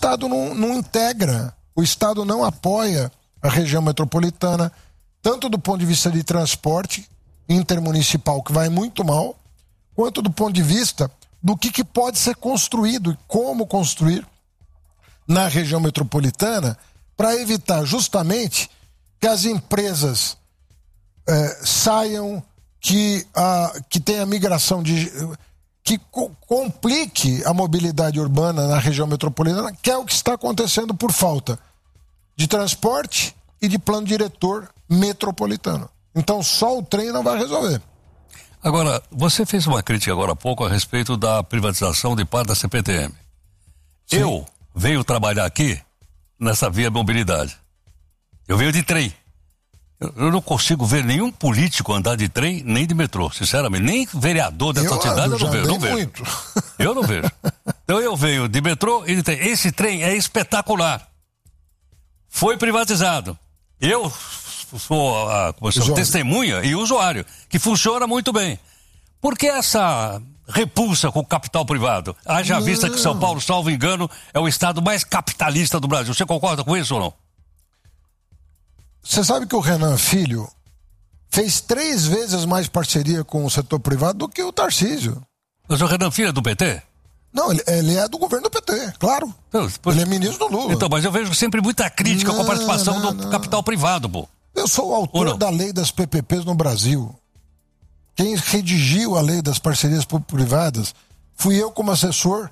Estado não integra, o Estado não apoia a região metropolitana, tanto do ponto de vista de transporte intermunicipal, que vai muito mal, quanto do ponto de vista do que pode ser construído e como construir na região metropolitana para evitar justamente que as empresas saiam, que tenha migração que complique a mobilidade urbana na região metropolitana, que é o que está acontecendo por falta de transporte e de plano diretor metropolitano. Então só o trem não vai resolver. Agora, você fez uma crítica agora há pouco a respeito da privatização de parte da CPTM. Sim. Eu venho trabalhar aqui nessa via mobilidade. Eu venho de trem. Eu não consigo ver nenhum político andar de trem nem de metrô, sinceramente. Nem vereador dessa cidade eu não vejo. Eu não vejo. Então eu venho de metrô e de trem. Esse trem é espetacular. Foi privatizado. Eu sou testemunha e usuário, que funciona muito bem. Por que essa repulsa com o capital privado? Haja vista que São Paulo, salvo engano, é o estado mais capitalista do Brasil. Você concorda com isso ou não? Você sabe que o Renan Filho fez 3 vezes mais parceria com o setor privado do que o Tarcísio. Mas o Renan Filho é do PT? Não, ele é do governo do PT, claro. Então, ele é ministro do Lula. Então, mas eu vejo sempre muita crítica com a participação do capital privado, pô. Eu sou o autor da lei das PPPs no Brasil. Quem redigiu a lei das parcerias privadas fui eu como assessor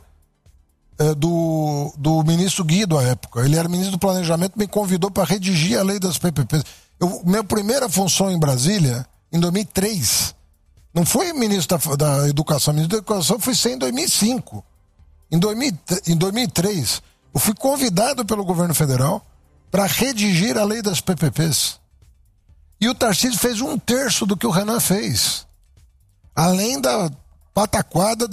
do ministro Guido à época. Ele era ministro do Planejamento, me convidou para redigir a lei das PPPs. Minha primeira função em Brasília, em 2003, não foi ministro da Educação. Ministro da Educação fui ser em 2005. Em 2003, eu fui convidado pelo governo federal para redigir a lei das PPPs. E o Tarcísio fez 1/3 do que o Renan fez. Além da pataquada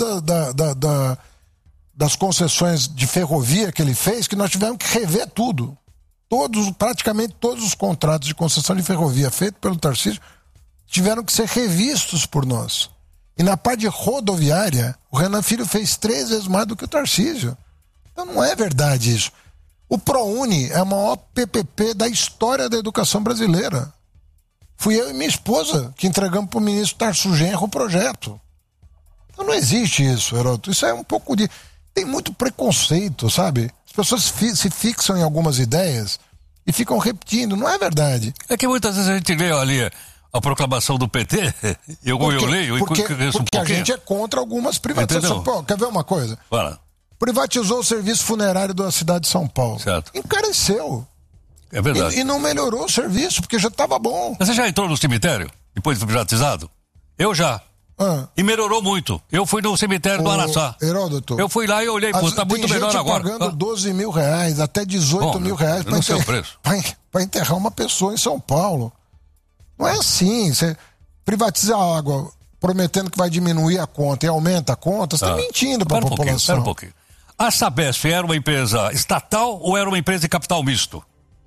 das concessões de ferrovia que ele fez, que nós tivemos que rever tudo. Praticamente todos os contratos de concessão de ferrovia feitos pelo Tarcísio tiveram que ser revistos por nós. E na parte de rodoviária, o Renan Filho fez 3 vezes mais do que o Tarcísio. Então não é verdade isso. O ProUni é a maior PPP da história da educação brasileira. Fui eu e minha esposa que entregamos para o ministro Tarso Genro o projeto. Então não existe isso, Heródoto. Isso é um pouco de... Tem muito preconceito, sabe? As pessoas se fixam em algumas ideias e ficam repetindo. Não é verdade. É que muitas vezes a gente lê ali a proclamação do PT, eu leio e conheço um pouquinho. Porque a gente é contra algumas privatizações. Pô, quer ver uma coisa? Fala. Privatizou o serviço funerário da cidade de São Paulo. Certo. Encareceu. É verdade. E não melhorou o serviço, porque já estava bom. Mas você já entrou no cemitério, depois de privatizado? Eu já. E melhorou muito. Eu fui no cemitério do Araçá. Heródoto. Eu fui lá e olhei, pô, tá muito melhor agora. Pagando 12 mil reais, até 18 mil reais para enterrar uma pessoa em São Paulo. Não é assim. Você privatiza a água prometendo que vai diminuir a conta e aumenta a conta, você está mentindo para a população. Espera um pouquinho. A Sabesp era uma empresa estatal ou era uma empresa de capital misto?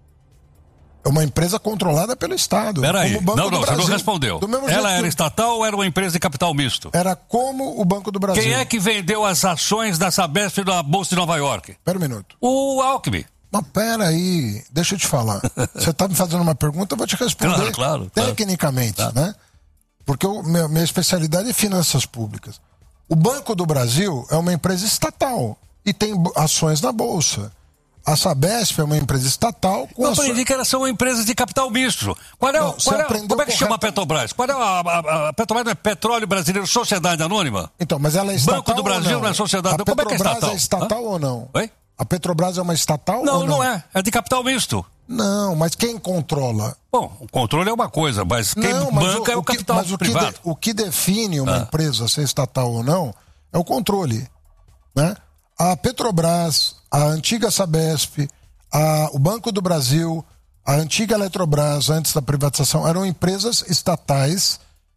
É uma empresa controlada pelo Estado. Peraí, não, você não respondeu. Ela era estatal ou era uma empresa de capital misto? Era como o Banco do Brasil. Quem é que vendeu as ações da Sabesp na Bolsa de Nova York? Espera um minuto. O Alckmin. Mas peraí, deixa eu te falar. Você está me fazendo uma pergunta, eu vou te responder claro, tecnicamente, né? Porque minha especialidade é finanças públicas. O Banco do Brasil é uma empresa estatal e tem ações na Bolsa. A Sabesp é uma empresa estatal com... Eu aprendi que elas são empresas de capital misto. Como é que chama a Petrobras? A Petrobras não é Petróleo Brasileiro Sociedade Anônima? Então, mas ela é estatal. Banco do Brasil não é sociedade anônima. Como é que é estatal? A Petrobras é estatal ou não? Oi? A Petrobras é uma estatal ou não? Não é. É de capital misto. Não, mas quem controla? Bom, o controle é uma coisa, mas quem banca é o capital privado. O que define uma empresa ser estatal ou não é o controle, né? A Petrobras, a antiga Sabesp, o Banco do Brasil, a antiga Eletrobras, antes da privatização, eram empresas estatais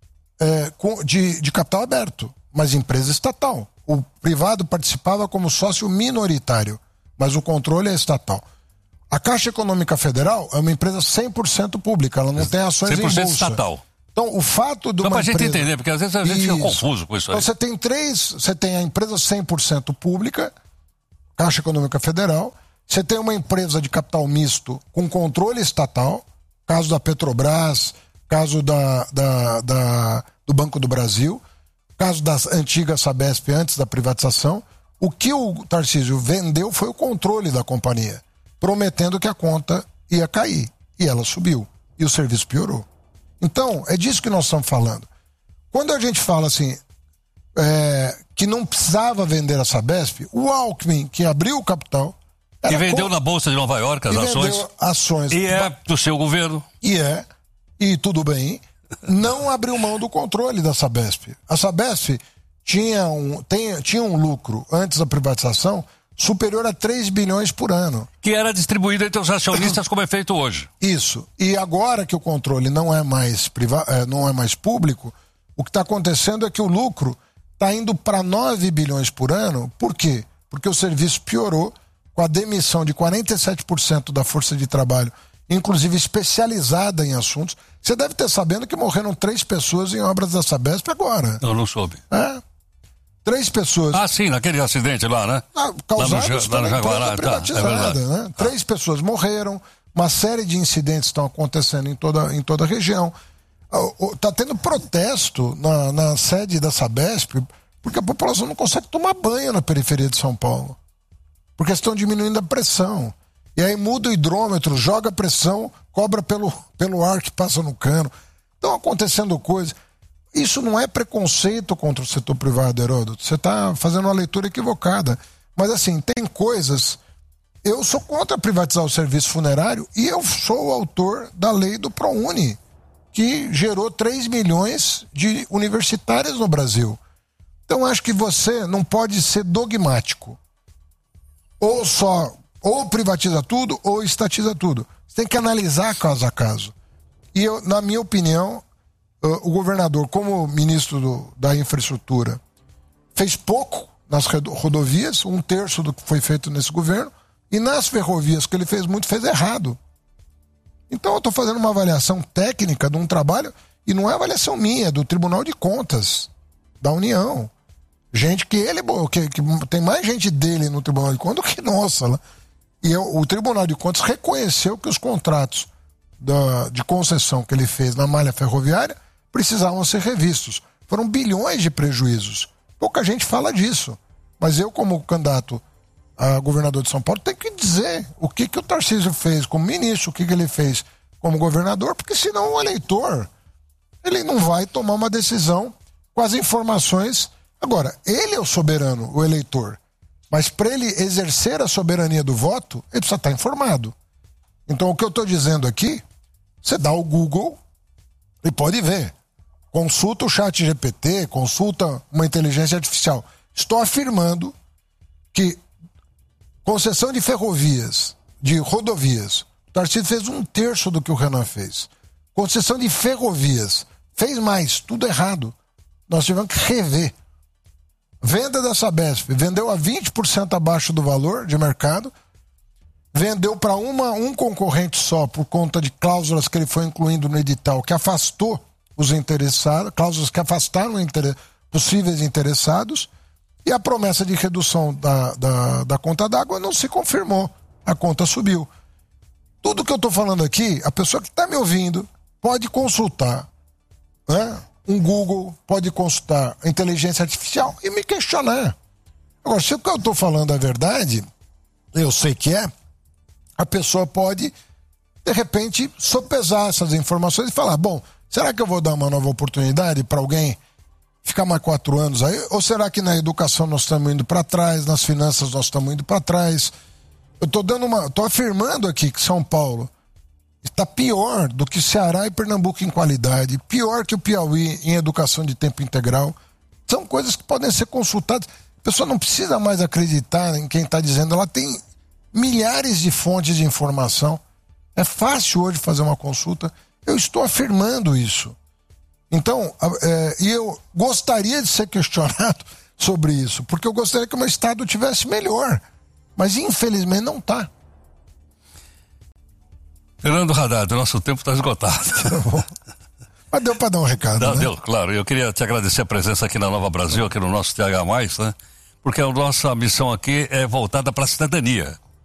de capital aberto, mas empresa estatal. O privado participava como sócio minoritário, mas o controle é estatal. A Caixa Econômica Federal é uma empresa 100% pública, ela não tem ações em bolsa. 100% estatal. Então, o fato de uma pra empresa... gente entender, porque às vezes a gente fica confuso com isso aí. Então, você tem a empresa 100% pública, Caixa Econômica Federal, Você tem uma empresa de capital misto com controle estatal, caso da Petrobras, caso do Banco do Brasil, caso da antiga Sabesp antes da privatização. O que o Tarcísio vendeu foi o controle da companhia, prometendo que a conta ia cair. E ela subiu. E o serviço piorou. Então, é disso que nós estamos falando. Quando a gente fala assim, que não precisava vender a Sabesp, o Alckmin, que abriu o capital... E vendeu na Bolsa de Nova York as ações. E é do seu governo. E tudo bem, não abriu mão do controle da Sabesp. A Sabesp tinha um lucro, antes da privatização, superior a 3 bilhões por ano. Que era distribuído entre os acionistas como é feito hoje. Isso. E agora que o controle não é mais público, o que está acontecendo é que o lucro está indo para 9 bilhões por ano. Por quê? Porque o serviço piorou com a demissão de 47% da força de trabalho, inclusive especializada em assuntos. Você deve ter sabendo que morreram 3 pessoas em obras da Sabesp agora. Eu não soube. 3 pessoas. Ah, sim, naquele acidente lá, né? Causados lá no Jaguará, privatizada, né? 3 pessoas morreram, uma série de incidentes estão acontecendo em toda a região. Está tendo protesto na sede da Sabesp, porque a população não consegue tomar banho na periferia de São Paulo. Porque estão diminuindo a pressão. E aí muda o hidrômetro, joga a pressão, cobra pelo ar que passa no cano. Estão acontecendo coisas. Isso não é preconceito contra o setor privado, Heródoto. Você está fazendo uma leitura equivocada. Mas assim, tem coisas... Eu sou contra privatizar o serviço funerário e eu sou o autor da lei do ProUni, que gerou 3 milhões de universitários no Brasil. Então acho que você não pode ser dogmático. Ou privatiza tudo ou estatiza tudo. Você tem que analisar caso a caso. E na minha opinião, o governador, como ministro da infraestrutura, fez pouco nas rodovias, 1/3 do que foi feito nesse governo, e nas ferrovias que ele fez muito, fez errado. Então eu estou fazendo uma avaliação técnica de um trabalho, e não é avaliação minha, é do Tribunal de Contas da União. Gente que tem mais gente dele no Tribunal de Contas do que nossa lá. E o Tribunal de Contas reconheceu que os contratos de concessão que ele fez na malha ferroviária precisavam ser revistos. Foram bilhões de prejuízos. Pouca gente fala disso. Mas eu, como candidato a governador de São Paulo, tenho que dizer o que o Tarcísio fez como ministro, o que ele fez como governador, porque senão o eleitor, ele não vai tomar uma decisão com as informações. Agora, ele é o soberano, o eleitor. Mas para ele exercer a soberania do voto, ele precisa estar informado. Então, o que eu estou dizendo aqui, você dá o Google e pode ver. Consulta o ChatGPT, consulta uma inteligência artificial. Estou afirmando que concessão de ferrovias, de rodovias, o Tarcísio fez 1/3 do que o Renan fez. Concessão de ferrovias, fez mais, tudo errado. Nós tivemos que rever. Venda da Sabesp, vendeu a 20% abaixo do valor de mercado, vendeu para um concorrente só por conta de cláusulas que ele foi incluindo no edital, que afastou os interessados, cláusulas que afastaram possíveis interessados, e a promessa de redução da conta d'água não se confirmou, a conta subiu. Tudo que eu estou falando aqui, a pessoa que está me ouvindo pode consultar, né? Um Google, pode consultar a inteligência artificial e me questionar. Agora, se o que eu estou falando é verdade, eu sei que é, a pessoa pode, de repente, sopesar essas informações e falar, bom, será que eu vou dar uma nova oportunidade para alguém ficar mais 4 anos aí? Ou será que na educação nós estamos indo para trás, nas finanças nós estamos indo para trás? Eu estou afirmando aqui que São Paulo está pior do que Ceará e Pernambuco em qualidade, pior que o Piauí em educação de tempo integral. São coisas que podem ser consultadas. A pessoa não precisa mais acreditar em quem está dizendo, ela tem milhares de fontes de informação. É fácil hoje fazer uma consulta. Eu estou afirmando isso. Então, e eu gostaria de ser questionado sobre isso, porque eu gostaria que o meu estado tivesse melhor, mas infelizmente não está. Fernando Haddad, o nosso tempo está esgotado. Mas deu para dar um recado, né? Deu, claro. Eu queria te agradecer a presença aqui na Nova Brasil, aqui no nosso TH+, né? Porque a nossa missão aqui é voltada para a cidadania,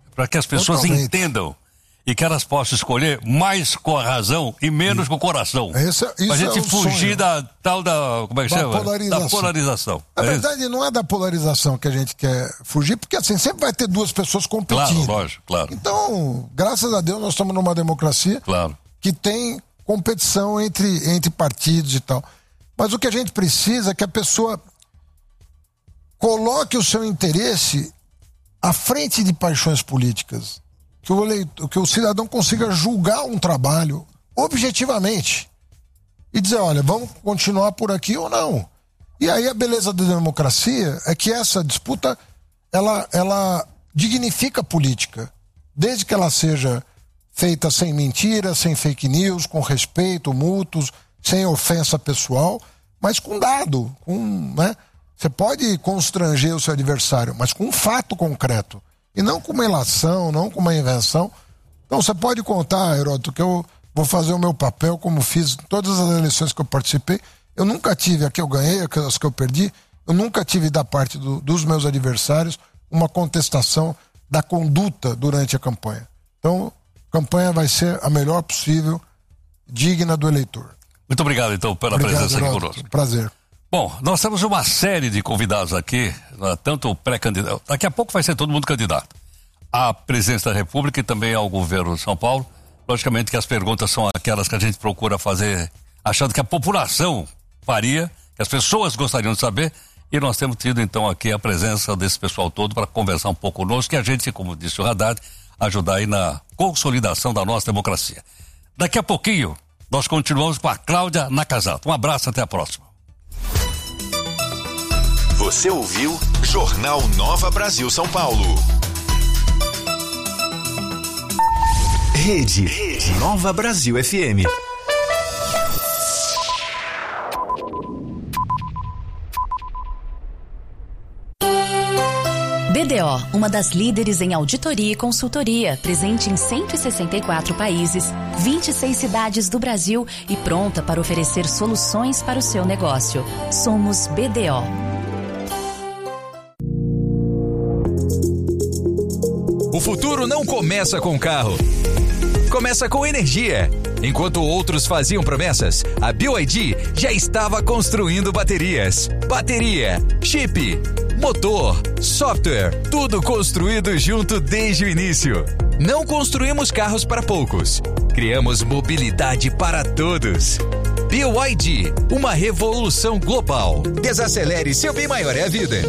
para que as pessoas entendam e que elas possam escolher mais com a razão e menos com o coração. Pra gente fugir da tal da... Como é que chama? Da polarização. Na verdade, não é da polarização que a gente quer fugir, porque assim, sempre vai ter duas pessoas competindo. Claro, lógico, claro. Então, graças a Deus, nós estamos numa democracia que tem competição entre partidos e tal. Mas o que a gente precisa é que a pessoa coloque o seu interesse à frente de paixões políticas. Que o cidadão consiga julgar um trabalho objetivamente e dizer, olha, vamos continuar por aqui ou não. E aí a beleza da democracia é que essa disputa ela dignifica a política, desde que ela seja feita sem mentira, sem fake news, com respeito mútuos, sem ofensa pessoal, mas com dado, né? Você pode constranger o seu adversário, mas com um fato concreto. E não com uma ilação, não com uma invenção. Então você pode contar, Heródoto, que eu vou fazer o meu papel como fiz em todas as eleições que eu participei. Eu nunca tive, a que eu ganhei, as que eu perdi, eu nunca tive da parte dos meus adversários uma contestação da conduta durante a campanha. Então, a campanha vai ser a melhor possível, digna do eleitor. Muito obrigado, então, pela presença aqui conosco. Prazer. Bom, nós temos uma série de convidados aqui, tanto pré-candidato, daqui a pouco vai ser todo mundo candidato à presidência da República e também ao governo de São Paulo. Logicamente que as perguntas são aquelas que a gente procura fazer achando que a população faria, que as pessoas gostariam de saber, e nós temos tido então aqui a presença desse pessoal todo para conversar um pouco conosco e a gente, como disse o Haddad, ajudar aí na consolidação da nossa democracia. Daqui a pouquinho nós continuamos com a Cláudia Nakazato. Um abraço, até a próxima. Você ouviu Jornal Nova Brasil São Paulo. Rede Nova Brasil FM. BDO, uma das líderes em auditoria e consultoria, presente em 164 países, 26 cidades do Brasil e pronta para oferecer soluções para o seu negócio. Somos BDO. O futuro não começa com carro. Começa com energia. Enquanto outros faziam promessas, a BYD já estava construindo baterias. Bateria, chip, motor, software, tudo construído junto desde o início. Não construímos carros para poucos. Criamos mobilidade para todos. BYD, uma revolução global. Desacelere, seu bem maior é a vida.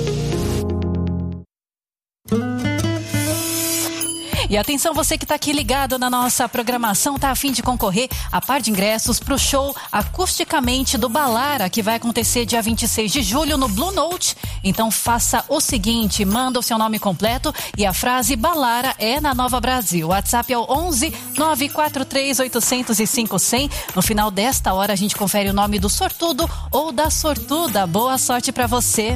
E atenção, você que está aqui ligado na nossa programação, tá a fim de concorrer a par de ingressos para o show Acusticamente do Balara, que vai acontecer dia 26 de julho no Blue Note. Então faça o seguinte, manda o seu nome completo e a frase Balara é na Nova Brasil. O WhatsApp é o 11 943 805 100. No final desta hora a gente confere o nome do sortudo ou da sortuda. Boa sorte para você.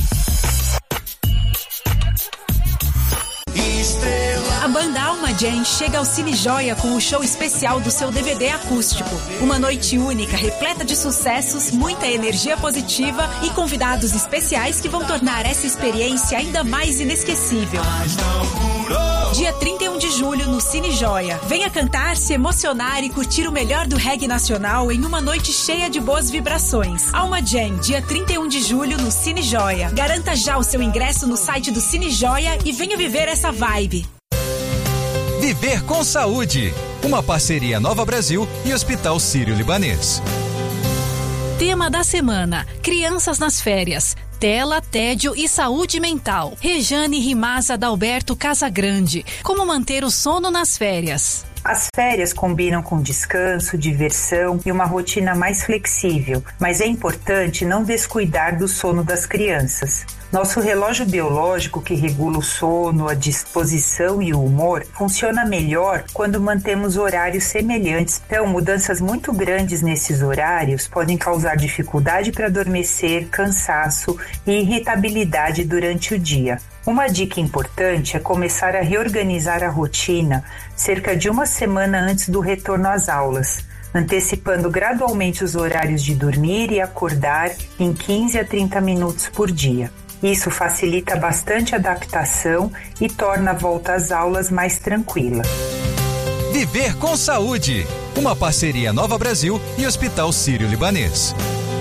A banda Alma Jam chega ao Cine Joia com o show especial do seu DVD acústico. Uma noite única, repleta de sucessos, muita energia positiva e convidados especiais que vão tornar essa experiência ainda mais inesquecível. Dia 31 de julho no Cine Joia. Venha cantar, se emocionar e curtir o melhor do reggae nacional em uma noite cheia de boas vibrações. Alma Jam, dia 31 de julho no Cine Joia. Garanta já o seu ingresso no site do Cine Joia e venha viver essa vibe. Viver com Saúde, uma parceria Nova Brasil e Hospital Sírio-Libanês. Tema da semana: crianças nas férias, tela, tédio e saúde mental. Rejane Rimaza Dalberto Casagrande. Como manter o sono nas férias? As férias combinam com descanso, diversão e uma rotina mais flexível, mas é importante não descuidar do sono das crianças. Nosso relógio biológico, que regula o sono, a disposição e o humor, funciona melhor quando mantemos horários semelhantes. Então, mudanças muito grandes nesses horários podem causar dificuldade para adormecer, cansaço e irritabilidade durante o dia. Uma dica importante é começar a reorganizar a rotina cerca de uma semana antes do retorno às aulas, antecipando gradualmente os horários de dormir e acordar em 15 a 30 minutos por dia. Isso facilita bastante a adaptação e torna a volta às aulas mais tranquila. Viver com Saúde, uma parceria Nova Brasil e Hospital Sírio-Libanês.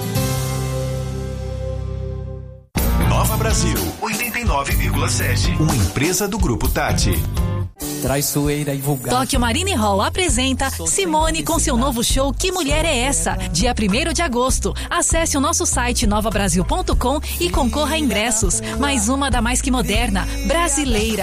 Nova Brasil, 89,7. Uma empresa do Grupo Tati. Traiçoeira e vulgar. Tóquio Marine Hall apresenta Simone com seu novo show Que Mulher é Essa? Dia 1º de agosto. Acesse o nosso site novabrasil.com e concorra a ingressos. Mais uma da mais que moderna, brasileira.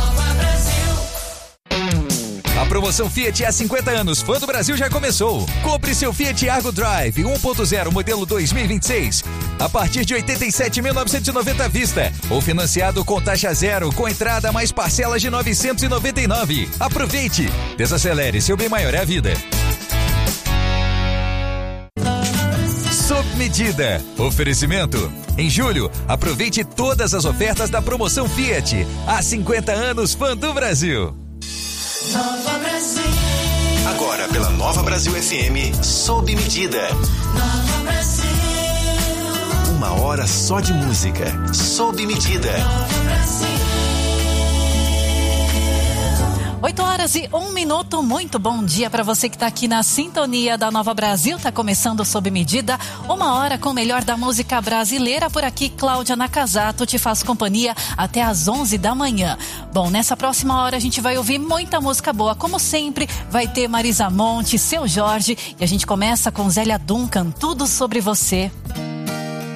A promoção Fiat há 50 anos Fã do Brasil já começou. Compre seu Fiat Argo Drive 1.0 modelo 2026 a partir de 87.990 à vista ou financiado com taxa zero com entrada mais parcelas de 999. Aproveite! Desacelere, seu bem maior é a vida. Sob medida. Oferecimento. Em julho, aproveite todas as ofertas da promoção Fiat. Há 50 anos Fã do Brasil. Nova Brasil. Agora pela Nova Brasil FM, sob medida. Nova Brasil. Uma hora só de música, sob medida. Nova Brasil. 8h01. Muito bom dia para você que está aqui na sintonia da Nova Brasil. Tá começando Sob Medida, uma hora com o melhor da música brasileira. Por aqui, Cláudia Nakazato te faz companhia até às 11 da manhã. Bom, nessa próxima hora a gente vai ouvir muita música boa. Como sempre, vai ter Marisa Monte, Seu Jorge. E a gente começa com Zélia Duncan, Tudo Sobre Você.